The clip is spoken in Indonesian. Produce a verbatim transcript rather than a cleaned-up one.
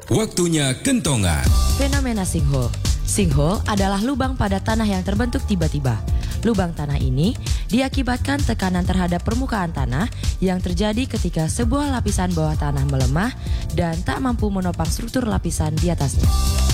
Waktunya kentongan. Fenomena sinkhole. Sinkhole adalah lubang pada tanah yang terbentuk tiba-tiba. Lubang tanah ini diakibatkan tekanan terhadap permukaan tanah yang terjadi ketika sebuah lapisan bawah tanah melemah dan tak mampu menopang struktur lapisan di atasnya.